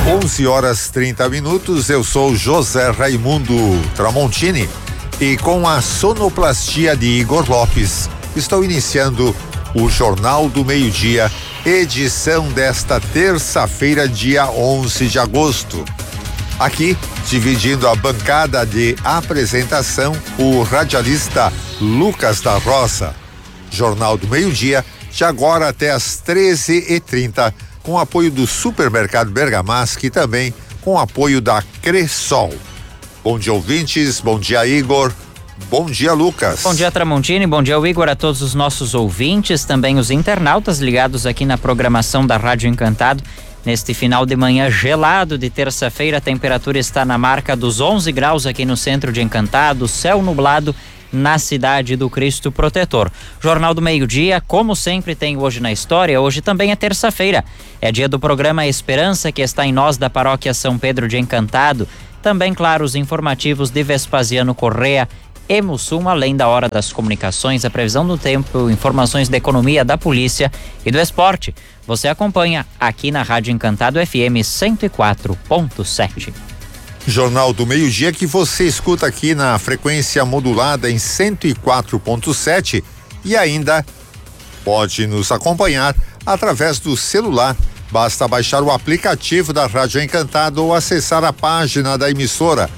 11h30. Eu sou José Raimundo Tramontini e com a sonoplastia de Igor Lopes, estou iniciando o Jornal do Meio-Dia, edição desta terça-feira, dia 11 de agosto. Aqui, dividindo a bancada de apresentação, o radialista Lucas da Roça. Jornal do Meio-Dia, de agora até às 13h30, com apoio do Supermercado Bergamasque e também com apoio da Cressol. Bom dia, ouvintes, bom dia, Igor, bom dia, Lucas. Bom dia, Tramontini, bom dia, Igor, a todos os nossos ouvintes, também os internautas ligados aqui na programação da Rádio Encantado. Neste final de manhã gelado de terça-feira, a temperatura está na marca dos 11 graus aqui no centro de Encantado, céu nublado na cidade do Cristo Protetor. Jornal do Meio-Dia, como sempre tem hoje na história, hoje também é terça-feira. É dia do programa Esperança, que está em nós da paróquia São Pedro de Encantado. Também, claro, os informativos de Vespasiano Correa e Mussum, além da hora das comunicações, a previsão do tempo, informações da economia, da polícia e do esporte. Você acompanha aqui na Rádio Encantado FM 104.7. Jornal do Meio-Dia que você escuta aqui na frequência modulada em 104.7 e ainda pode nos acompanhar através do celular. Basta baixar o aplicativo da Rádio Encantado ou acessar a página da emissora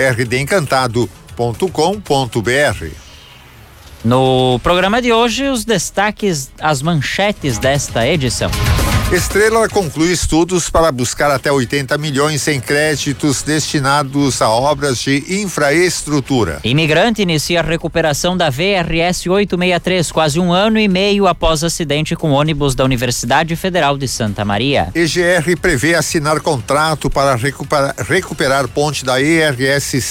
rdencantado.com.br. No programa de hoje, os destaques, as manchetes desta edição. Estrela conclui estudos para buscar até 80 milhões em créditos destinados a obras de infraestrutura. Imigrante inicia a recuperação da VRS 863, quase um ano e meio após acidente com ônibus da Universidade Federal de Santa Maria. EGR prevê assinar contrato para recuperar ponte da ERS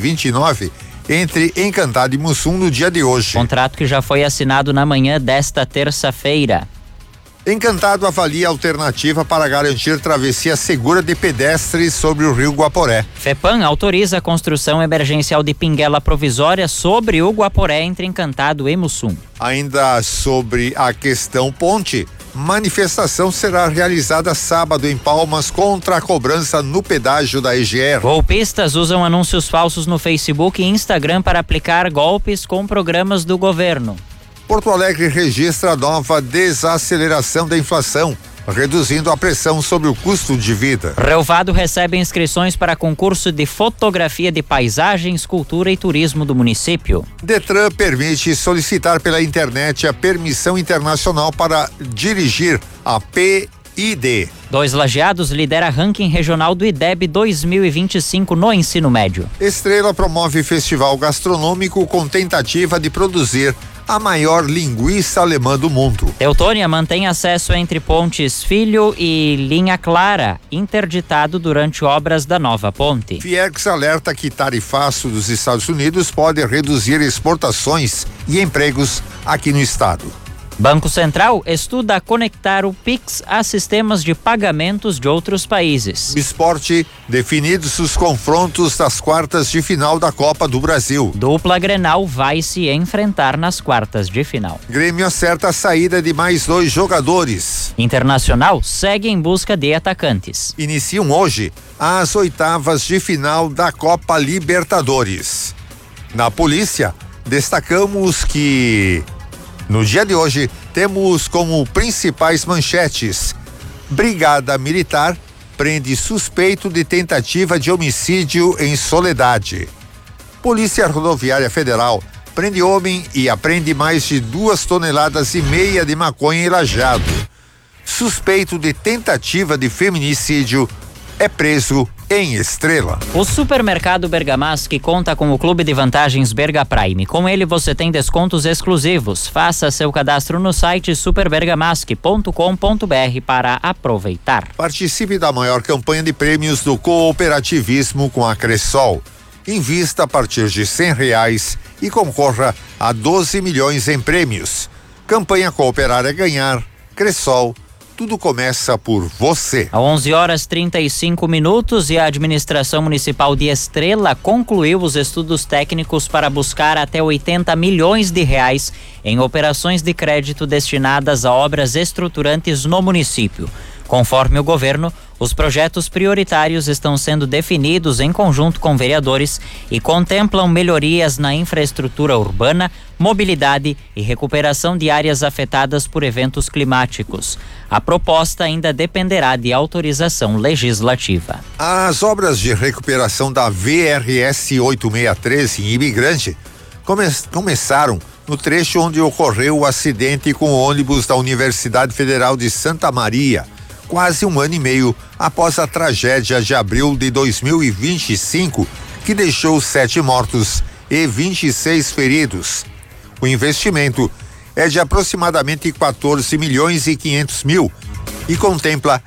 129 entre Encantado e Mussum no dia de hoje. Contrato que já foi assinado na manhã desta terça-feira. Encantado avalia alternativa para garantir travessia segura de pedestres sobre o rio Guaporé. FEPAM autoriza a construção emergencial de pinguela provisória sobre o Guaporé entre Encantado e Mussum. Ainda sobre a questão ponte, manifestação será realizada sábado em Palmas contra a cobrança no pedágio da EGR. Golpistas usam anúncios falsos no Facebook e Instagram para aplicar golpes com programas do governo. Porto Alegre registra nova desaceleração da inflação, reduzindo a pressão sobre o custo de vida. Relvado recebe inscrições para concurso de fotografia de paisagens, cultura e turismo do município. Detran permite solicitar pela internet a permissão internacional para dirigir a PID. 2 Lajeados lidera ranking regional do IDEB 2025 no ensino médio. Estrela promove festival gastronômico com tentativa de produzir a maior linguiça alemã do mundo. Teutônia mantém acesso entre Pontes Filho e Linha Clara, interditado durante obras da nova ponte. Fiex alerta que tarifaço dos Estados Unidos pode reduzir exportações e empregos aqui no estado. Banco Central estuda conectar o Pix a sistemas de pagamentos de outros países. O esporte, definidos os confrontos das quartas de final da Copa do Brasil. Dupla Grenal vai se enfrentar nas quartas de final. Grêmio acerta a saída de mais 2 jogadores. Internacional segue em busca de atacantes. Iniciam hoje as oitavas de final da Copa Libertadores. Na polícia, destacamos que no dia de hoje, temos como principais manchetes: Brigada Militar prende suspeito de tentativa de homicídio em Soledade. Polícia Rodoviária Federal prende homem e apreende mais de 2,5 toneladas de maconha em Lajeado. Suspeito de tentativa de feminicídio é preso em Estrela. O Supermercado Bergamasque conta com o Clube de Vantagens Berga Prime. Com ele você tem descontos exclusivos. Faça seu cadastro no site superbergamasque.com.br para aproveitar. Participe da maior campanha de prêmios do cooperativismo com a Cressol. Invista a partir de R$100 e concorra a 12 milhões em prêmios. Campanha Cooperar é Ganhar. Cressol. Tudo começa por você. Às 11h35 e a administração municipal de Estrela concluiu os estudos técnicos para buscar até 80 milhões de reais em operações de crédito destinadas a obras estruturantes no município. Conforme o governo, os projetos prioritários estão sendo definidos em conjunto com vereadores e contemplam melhorias na infraestrutura urbana, mobilidade e recuperação de áreas afetadas por eventos climáticos. A proposta ainda dependerá de autorização legislativa. As obras de recuperação da VRS 863 em Imigrante começaram no trecho onde ocorreu o acidente com o ônibus da Universidade Federal de Santa Maria, quase um ano e meio após a tragédia de abril de 2025, que deixou 7 mortos e 26 feridos. O investimento é de aproximadamente 14 milhões e 500 mil e contempla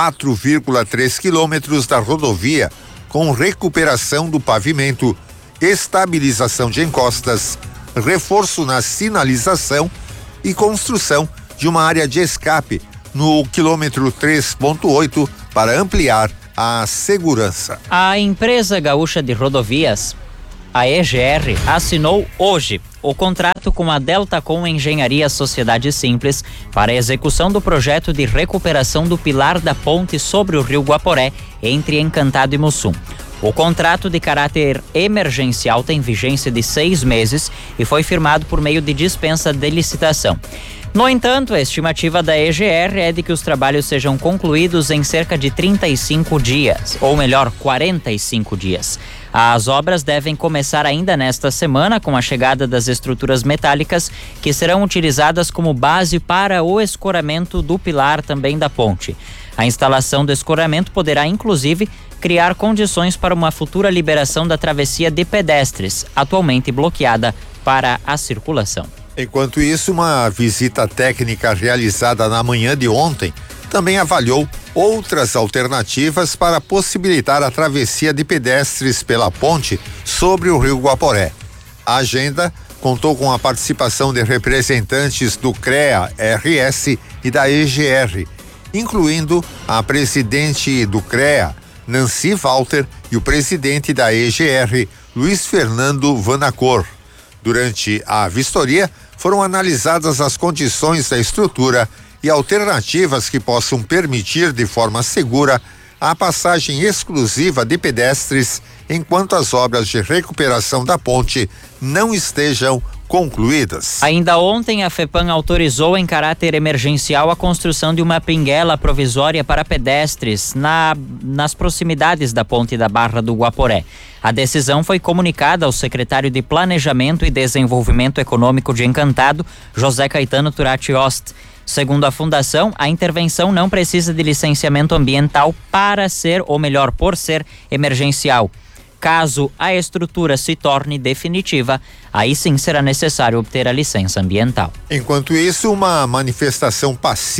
4,3 quilômetros da rodovia, com recuperação do pavimento, estabilização de encostas, reforço na sinalização e construção de uma área de escape no quilômetro 3.8 para ampliar a segurança. A empresa gaúcha de rodovias, a EGR, assinou hoje o contrato com a Deltacom Engenharia Sociedade Simples para a execução do projeto de recuperação do pilar da ponte sobre o rio Guaporé, entre Encantado e Mussum. O contrato de caráter emergencial tem vigência de 6 meses e foi firmado por meio de dispensa de licitação. No entanto, a estimativa da EGR é de que os trabalhos sejam concluídos em cerca de 35 dias, ou melhor, 45 dias. As obras devem começar ainda nesta semana com a chegada das estruturas metálicas que serão utilizadas como base para o escoramento do pilar também da ponte. A instalação do escoramento poderá, inclusive, criar condições para uma futura liberação da travessia de pedestres, atualmente bloqueada para a circulação. Enquanto isso, uma visita técnica realizada na manhã de ontem também avaliou outras alternativas para possibilitar a travessia de pedestres pela ponte sobre o rio Guaporé. A agenda contou com a participação de representantes do CREA-RS e da EGR, incluindo a presidente do CREA, Nancy Walter, e o presidente da EGR, Luiz Fernando Vanacor. Durante a vistoria, foram analisadas as condições da estrutura e alternativas que possam permitir de forma segura a passagem exclusiva de pedestres enquanto as obras de recuperação da ponte não estejam concluídas. Ainda ontem, a FEPAM autorizou em caráter emergencial a construção de uma pinguela provisória para pedestres nas proximidades da ponte da Barra do Guaporé. A decisão foi comunicada ao secretário de Planejamento e Desenvolvimento Econômico de Encantado, José Caetano Turati Ost. Segundo a Fundação, a intervenção não precisa de licenciamento ambiental para ser, ou melhor, por ser emergencial. Caso a estrutura se torne definitiva, aí sim será necessário obter a licença ambiental. Enquanto isso, uma manifestação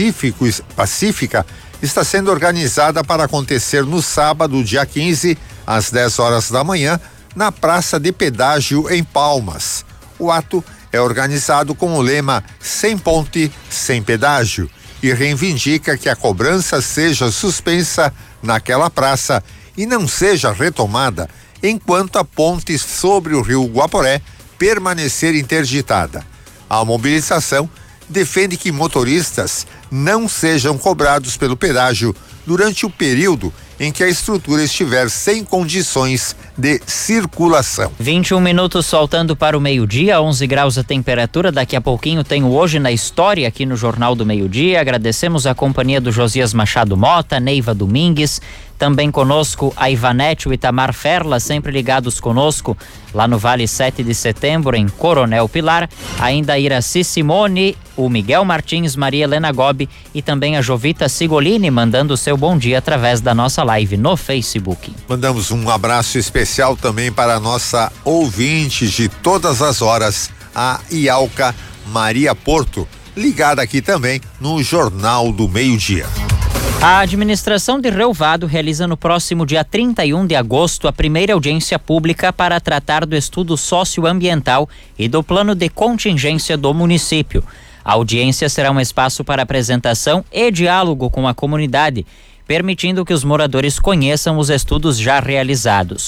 pacífica está sendo organizada para acontecer no sábado, dia 15, às 10 horas da manhã, na Praça de Pedágio, em Palmas. O ato é organizado com o lema "Sem ponte, sem pedágio" e reivindica que a cobrança seja suspensa naquela praça e não seja retomada enquanto a ponte sobre o rio Guaporé permanecer interditada. A mobilização defende que motoristas não sejam cobrados pelo pedágio durante o período em que a estrutura estiver sem condições de circulação. 21 minutos faltando para o meio-dia, 11 graus a temperatura. Daqui a pouquinho tem o Hoje na História aqui no Jornal do Meio-Dia. Agradecemos a companhia do Josias Machado Mota, Neiva Domingues, também conosco a Ivanete, o Itamar Ferla, sempre ligados conosco lá no Vale 7 de Setembro, em Coronel Pilar, ainda a Iraci Simone, o Miguel Martins, Maria Helena Gobi e também a Jovita Sigolini, mandando o seu bom dia através da nossa live no Facebook. Mandamos um abraço especial também para a nossa ouvinte de todas as horas, a Ialca Maria Porto, ligada aqui também no Jornal do Meio-Dia. A administração de Rio Vado realiza no próximo dia 31 de agosto a primeira audiência pública para tratar do estudo socioambiental e do plano de contingência do município. A audiência será um espaço para apresentação e diálogo com a comunidade, permitindo que os moradores conheçam os estudos já realizados.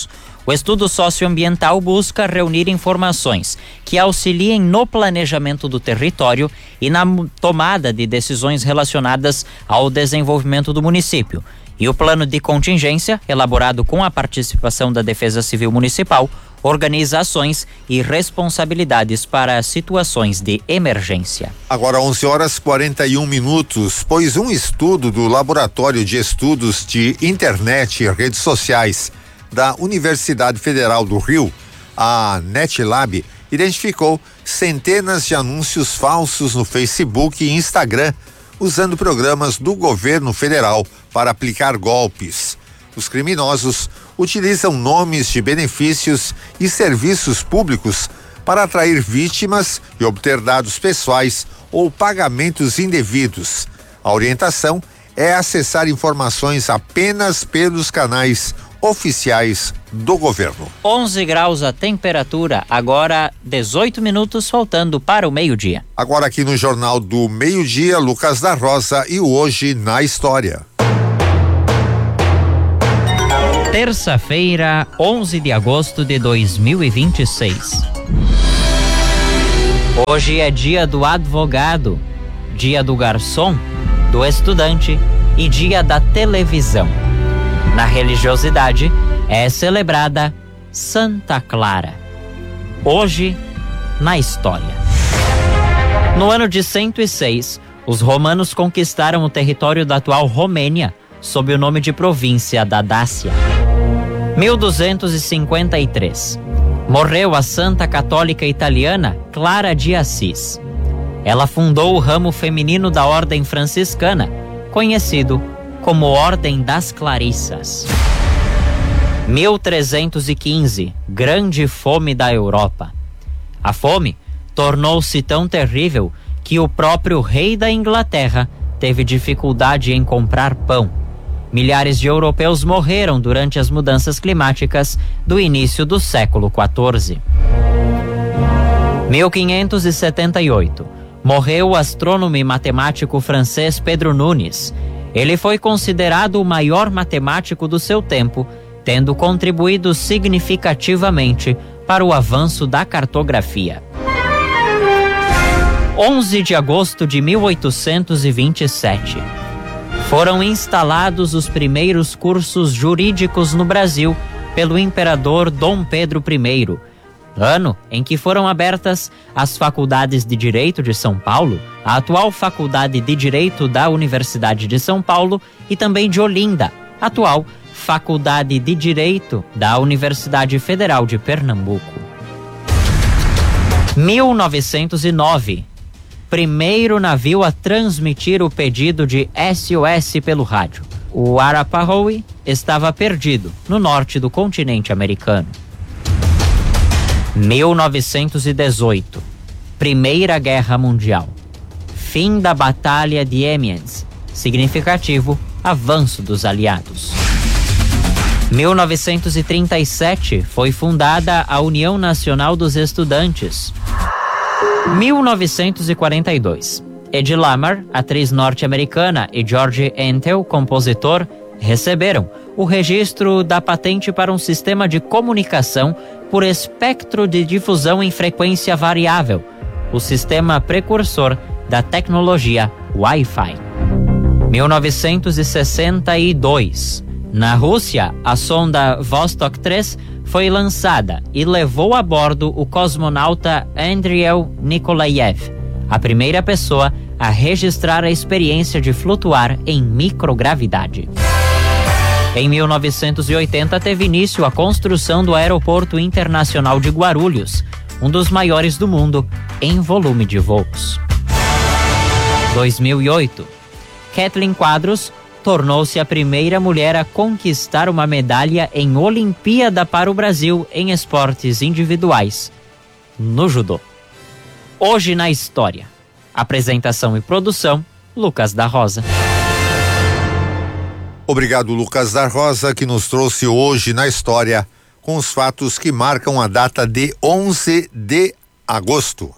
O estudo socioambiental busca reunir informações que auxiliem no planejamento do território e na tomada de decisões relacionadas ao desenvolvimento do município. E o plano de contingência, elaborado com a participação da Defesa Civil Municipal, organiza ações e responsabilidades para situações de emergência. Agora 11h41, pois um estudo do Laboratório de Estudos de Internet e Redes Sociais da Universidade Federal do Rio, a NetLab, identificou centenas de anúncios falsos no Facebook e Instagram, usando programas do governo federal para aplicar golpes. Os criminosos utilizam nomes de benefícios e serviços públicos para atrair vítimas e obter dados pessoais ou pagamentos indevidos. A orientação é acessar informações apenas pelos canais oficiais do governo. 11 graus a temperatura, agora 18 minutos faltando para o meio-dia. Agora aqui no Jornal do Meio-Dia, Lucas da Rosa e o Hoje na História. Terça-feira, 11 de agosto de 2026. Hoje é dia do advogado, dia do garçom, do estudante e dia da televisão. Na religiosidade, é celebrada Santa Clara. Hoje, na história. No ano de 106, os romanos conquistaram o território da atual Romênia, sob o nome de província da Dácia. 1253. Morreu a santa católica italiana Clara de Assis. Ela fundou o ramo feminino da Ordem Franciscana, conhecido como Ordem das Clarissas. 1315, Grande Fome da Europa. A fome tornou-se tão terrível que o próprio rei da Inglaterra teve dificuldade em comprar pão. Milhares de europeus morreram durante as mudanças climáticas do início do século XIV. 1578, morreu o astrônomo e matemático francês Pedro Nunes. Ele foi considerado o maior matemático do seu tempo, tendo contribuído significativamente para o avanço da cartografia. 11 de agosto de 1827. Foram instalados os primeiros cursos jurídicos no Brasil pelo imperador Dom Pedro I, ano em que foram abertas as faculdades de Direito de São Paulo, a atual Faculdade de Direito da Universidade de São Paulo e também de Olinda, atual Faculdade de Direito da Universidade Federal de Pernambuco. 1909. Primeiro navio a transmitir o pedido de SOS pelo rádio. O Arapahoe estava perdido no norte do continente americano. 1918. Primeira Guerra Mundial. Fim da Batalha de Amiens. Significativo avanço dos aliados. 1937 foi fundada a União Nacional dos Estudantes. 1942. Ed Lamar, atriz norte-americana, e George Antheil, compositor, receberam o registro da patente para um sistema de comunicação por espectro de difusão em frequência variável, o sistema precursor da tecnologia Wi-Fi. 1962. Na Rússia, a sonda Vostok 3 foi lançada e levou a bordo o cosmonauta Andrei Nikolaev, a primeira pessoa a registrar a experiência de flutuar em microgravidade. Em 1980, teve início a construção do Aeroporto Internacional de Guarulhos, um dos maiores do mundo em volume de voos. 2008. Kathleen Quadros tornou-se a primeira mulher a conquistar uma medalha em Olimpíada para o Brasil em esportes individuais, no judô. Hoje na história. Apresentação e produção, Lucas da Rosa. Obrigado, Lucas da Rosa, que nos trouxe hoje na história com os fatos que marcam a data de 11 de agosto.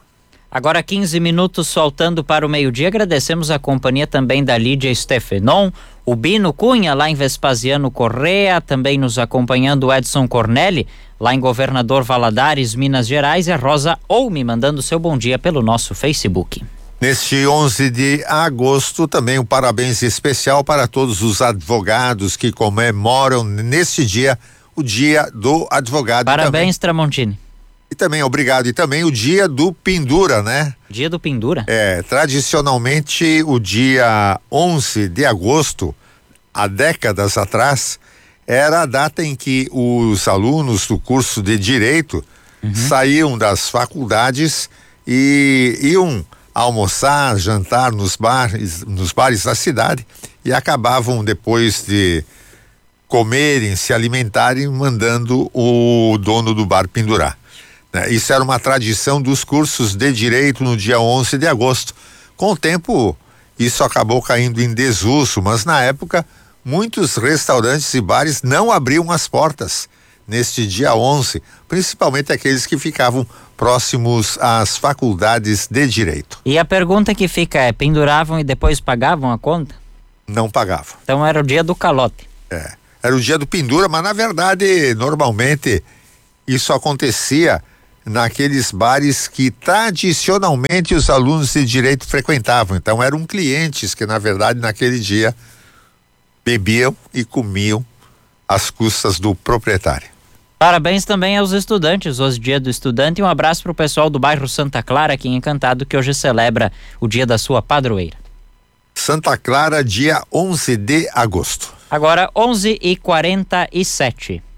Agora 15 minutos faltando para o meio-dia. Agradecemos a companhia também da Lídia Stefenon, o Bino Cunha lá em Vespasiano Correa, também nos acompanhando o Edson Cornelli lá em Governador Valadares, Minas Gerais, e a Rosa Oume mandando seu bom dia pelo nosso Facebook. Neste 11 de agosto, também um parabéns especial para todos os advogados que comemoram neste dia o Dia do Advogado. Parabéns, Tramontini. E também, obrigado. E também o Dia do Pendura, né? Dia do Pendura? Tradicionalmente o dia 11 de agosto, há décadas atrás, era a data em que os alunos do curso de Direito saíam das faculdades e iam almoçar, jantar nos bares da cidade e acabavam, depois de comerem, se alimentarem, mandando o dono do bar pendurar. Isso era uma tradição dos cursos de Direito no dia 11 de agosto. Com o tempo, isso acabou caindo em desuso, mas na época, muitos restaurantes e bares não abriam as portas neste dia 11, principalmente aqueles que ficavam próximos às faculdades de Direito. E a pergunta que fica é, penduravam e depois pagavam a conta? Não pagavam. Então era o dia do calote. Era o dia do pendura, mas na verdade, normalmente, isso acontecia naqueles bares que tradicionalmente os alunos de Direito frequentavam. Então eram clientes que, na verdade, naquele dia bebiam e comiam às custas do proprietário. Parabéns também aos estudantes, hoje dia do estudante, e um abraço para o pessoal do bairro Santa Clara aqui em Encantado, que hoje celebra o dia da sua padroeira. Santa Clara, dia 11 de agosto. Agora 11h47.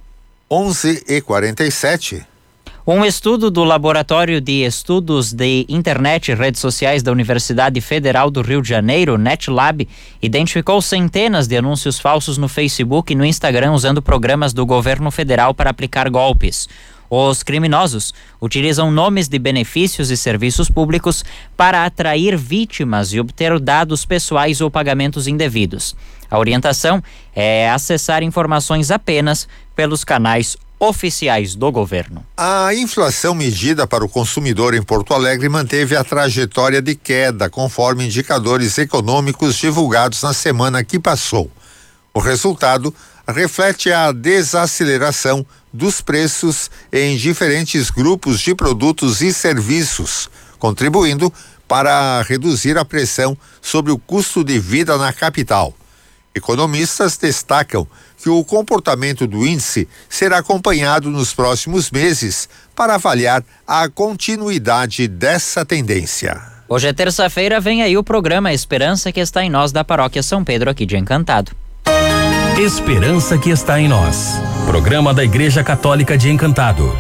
11h47. Um estudo do Laboratório de Estudos de Internet e Redes Sociais da Universidade Federal do Rio de Janeiro, NetLab, identificou centenas de anúncios falsos no Facebook e no Instagram usando programas do governo federal para aplicar golpes. Os criminosos utilizam nomes de benefícios e serviços públicos para atrair vítimas e obter dados pessoais ou pagamentos indevidos. A orientação é acessar informações apenas pelos canais oficiais do governo. A inflação medida para o consumidor em Porto Alegre manteve a trajetória de queda, conforme indicadores econômicos divulgados na semana que passou. O resultado reflete a desaceleração dos preços em diferentes grupos de produtos e serviços, contribuindo para reduzir a pressão sobre o custo de vida na capital. Economistas destacam que o comportamento do índice será acompanhado nos próximos meses para avaliar a continuidade dessa tendência. Hoje é terça-feira, vem aí o programa Esperança que está em nós da Paróquia São Pedro aqui de Encantado. Esperança que está em nós. Programa da Igreja Católica de Encantado.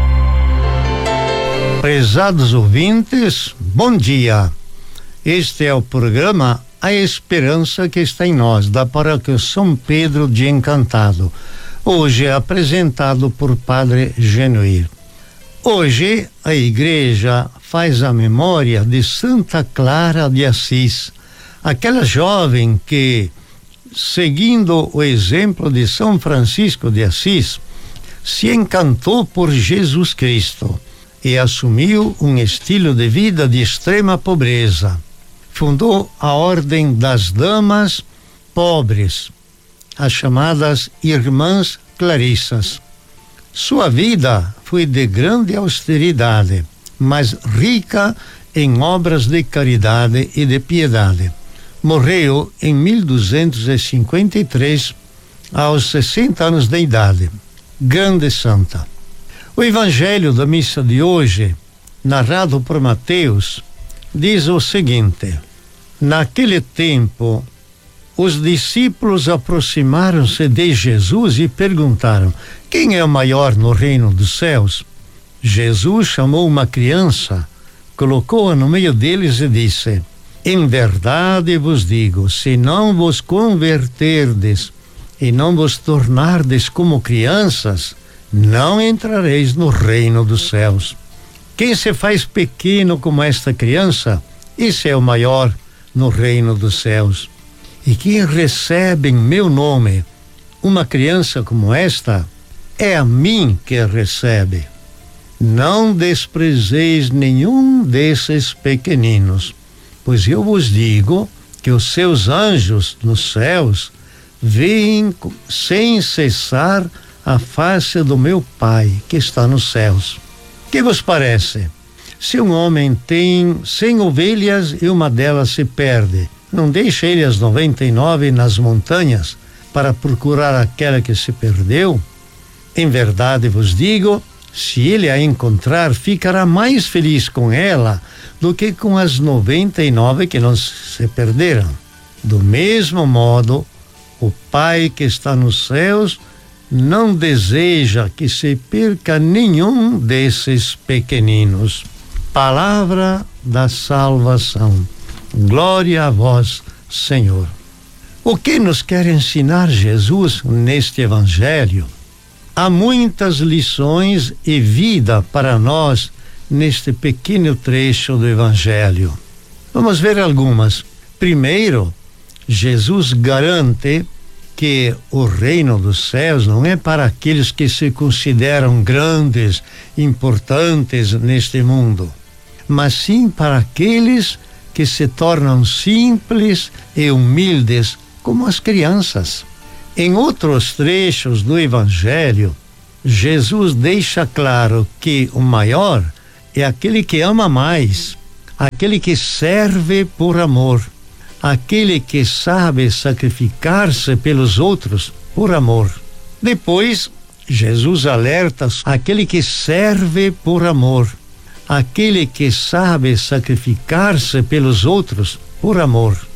Prezados ouvintes, bom dia. Este é o programa A Esperança que está em nós, da Paróquia São Pedro de Encantado. Hoje é apresentado por Padre Genuir. Hoje a igreja faz a memória de Santa Clara de Assis, aquela jovem que, seguindo o exemplo de São Francisco de Assis, se encantou por Jesus Cristo e assumiu um estilo de vida de extrema pobreza. Fundou a Ordem das Damas Pobres, as chamadas Irmãs Clarissas. Sua vida foi de grande austeridade, mas rica em obras de caridade e de piedade. Morreu em 1253, aos 60 anos de idade. Grande santa. O evangelho da missa de hoje, narrado por Mateus, diz o seguinte: naquele tempo, os discípulos aproximaram-se de Jesus e perguntaram: quem é o maior no reino dos céus? Jesus chamou uma criança, colocou-a no meio deles e disse: em verdade vos digo, se não vos converterdes e não vos tornardes como crianças, não entrareis no reino dos céus. Quem se faz pequeno como esta criança, esse é o maior no reino dos céus. E quem recebe em meu nome uma criança como esta, é a mim que recebe. não desprezeis nenhum desses pequeninos, pois eu vos digo que os seus anjos nos céus veem sem cessar a face do meu Pai que está nos céus. Que vos parece? Se um homem tem 100 ovelhas e uma delas se perde, não deixa ele as 99 nas montanhas para procurar aquela que se perdeu? Em verdade vos digo, se ele a encontrar, ficará mais feliz com ela do que com as 99 que não se perderam. Do mesmo modo, o Pai que está nos céus não deseja que se perca nenhum desses pequeninos. Palavra da salvação. Glória a vós, Senhor. O que nos quer ensinar Jesus neste evangelho? Há muitas lições e vida para nós neste pequeno trecho do evangelho. Vamos ver algumas. Primeiro, Jesus garante que o reino dos céus não é para aqueles que se consideram grandes, importantes neste mundo, mas sim para aqueles que se tornam simples e humildes como as crianças. Em outros trechos do Evangelho, Jesus deixa claro que o maior é aquele que ama mais, aquele que serve por amor, aquele que sabe sacrificar-se pelos outros por amor. Depois, Jesus alerta aquele que serve por amor, aquele que sabe sacrificar-se pelos outros por amor.